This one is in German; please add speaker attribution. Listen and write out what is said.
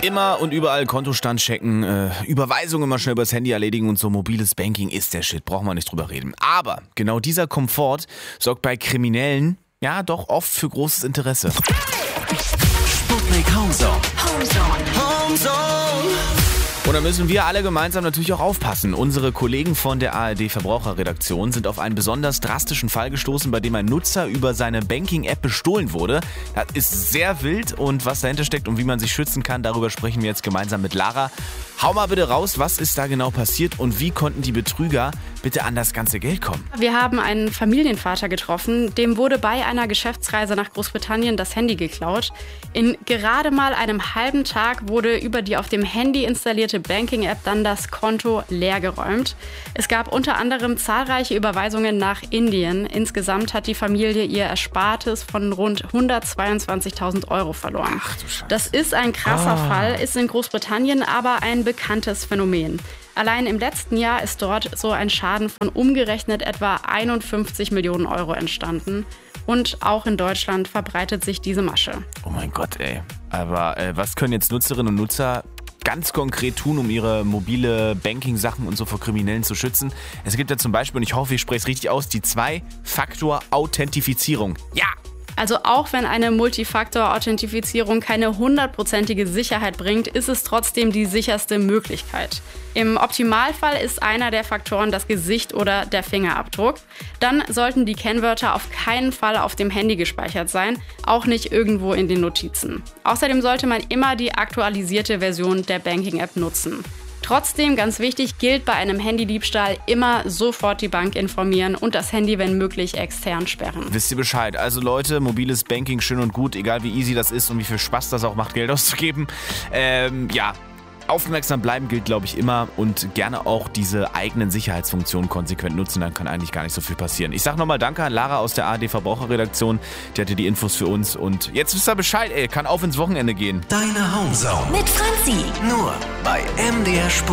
Speaker 1: Immer und überall Kontostand checken, Überweisungen immer schnell übers Handy erledigen und so. Mobiles Banking ist der Shit, brauchen wir nicht drüber reden. Aber genau dieser Komfort sorgt bei Kriminellen ja doch oft für großes Interesse.
Speaker 2: Sputnik Homezone.
Speaker 1: Und da müssen wir alle gemeinsam natürlich auch aufpassen. Unsere Kollegen von der ARD Verbraucherredaktion sind auf einen besonders drastischen Fall gestoßen, bei dem ein Nutzer über seine Banking-App bestohlen wurde. Das ist sehr wild und was dahinter steckt und wie man sich schützen kann, darüber sprechen wir jetzt gemeinsam mit Lara. Hau mal bitte raus, was ist da genau passiert und wie konnten die Betrüger bitte an das ganze Geld kommen?
Speaker 3: Wir haben einen Familienvater getroffen, dem wurde bei einer Geschäftsreise nach Großbritannien das Handy geklaut. In gerade mal einem halben Tag wurde über die auf dem Handy installierte Banking-App dann das Konto leergeräumt. Es gab unter anderem zahlreiche Überweisungen nach Indien. Insgesamt hat die Familie ihr Erspartes von rund 122.000 € verloren.
Speaker 1: Ach du Scheiße.
Speaker 3: Das ist ein krasser Fall, ist in Großbritannien aber ein bekanntes Phänomen. Allein im letzten Jahr ist dort so ein Schaden von umgerechnet etwa 51 Millionen € entstanden. Und auch in Deutschland verbreitet sich diese Masche.
Speaker 1: Oh mein Gott, ey. Aber was können jetzt Nutzerinnen und Nutzer ganz konkret tun, um ihre mobile Banking-Sachen und so vor Kriminellen zu schützen? Es gibt ja zum Beispiel, und ich hoffe, ich spreche es richtig aus, die Zwei-Faktor-Authentifizierung. Ja!
Speaker 3: Also auch wenn eine Multifaktor-Authentifizierung keine 100%ige Sicherheit bringt, ist es trotzdem die sicherste Möglichkeit. Im Optimalfall ist einer der Faktoren das Gesicht oder der Fingerabdruck. Dann sollten die Kennwörter auf keinen Fall auf dem Handy gespeichert sein, auch nicht irgendwo in den Notizen. Außerdem sollte man immer die aktualisierte Version der Banking-App nutzen. Trotzdem, ganz wichtig, gilt bei einem Handydiebstahl immer sofort die Bank informieren und das Handy, wenn möglich, extern sperren.
Speaker 1: Wisst ihr Bescheid? Also Leute, mobiles Banking schön und gut, egal wie easy das ist und wie viel Spaß das auch macht, Geld auszugeben. Aufmerksam bleiben gilt, glaube ich, immer und gerne auch diese eigenen Sicherheitsfunktionen konsequent nutzen, dann kann eigentlich gar nicht so viel passieren. Ich sage nochmal Danke an Lara aus der ARD Verbraucherredaktion, die hatte die Infos für uns und jetzt wisst ihr Bescheid, ey, kann auf ins Wochenende gehen.
Speaker 2: Deine Homezone.
Speaker 4: Mit Franzi.
Speaker 2: Nur bei MDR Sputnik.